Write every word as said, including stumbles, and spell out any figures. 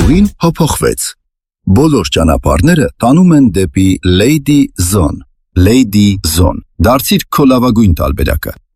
ուղին հափոխվեց։ Բոլոր ճանապարհները տանում են դեպի Lady Zone։ Lady Zone։ Դարձիր քո լավագույն տարբերակը։